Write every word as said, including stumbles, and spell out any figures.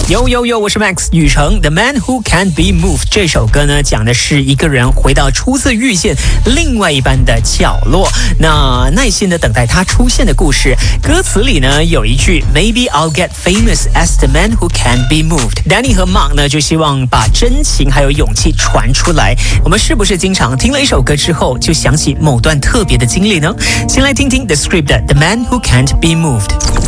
Yo yo yo， 我是 Max 宇成。The Man Who Can't Be Moved 这首歌呢，讲的是一个人回到初次遇见另外一半的角落，那耐心的等待他出现的故事。歌词里呢有一句 Maybe I'll get famous as the man who can't be moved。 Danny 和 Mark 呢就希望把真情还有勇气传出来。我们是不是经常听了一首歌之后就想起某段特别的经历呢？先来听听 The Script 的 The Man Who Can't Be Moved。